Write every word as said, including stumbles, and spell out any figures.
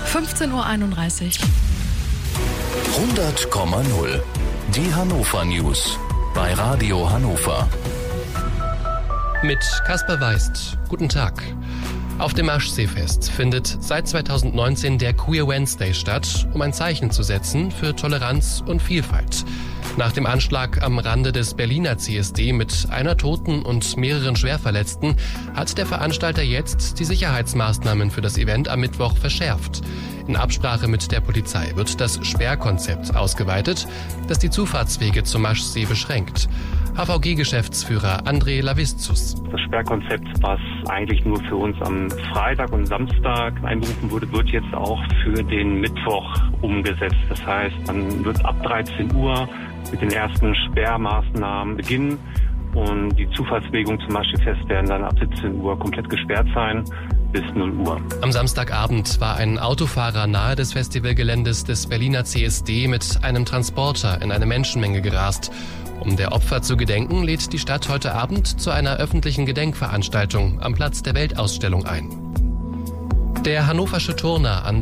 fünfzehn Uhr einunddreißig. hundert Komma null. Die Hannover News bei Radio Hannover. Mit Kasper Weist. Guten Tag. Auf dem Maschseefest findet seit zweitausendneunzehn der Queer Wednesday statt, um ein Zeichen zu setzen für Toleranz und Vielfalt. Nach dem Anschlag am Rande des Berliner C S D mit einer Toten und mehreren Schwerverletzten hat der Veranstalter jetzt die Sicherheitsmaßnahmen für das Event am Mittwoch verschärft. In Absprache mit der Polizei wird das Sperrkonzept ausgeweitet, das die Zufahrtswege zum Maschsee beschränkt. H V G-Geschäftsführer André Lavizzus. Das Sperrkonzept, was eigentlich nur für uns am Freitag und Samstag einberufen wurde, wird jetzt auch für den Mittwoch umgesetzt. Das heißt, man wird ab dreizehn Uhr mit den ersten Sperrmaßnahmen beginnen und die Zufahrtswege zum Maschsee-Fest werden dann ab siebzehn Uhr komplett gesperrt sein bis null Uhr. Am Samstagabend war ein Autofahrer nahe des Festivalgeländes des Berliner C S D mit einem Transporter in eine Menschenmenge gerast. Um der Opfer zu gedenken, lädt die Stadt heute Abend zu einer öffentlichen Gedenkveranstaltung am Platz der Weltausstellung ein. Der hannoversche Turner an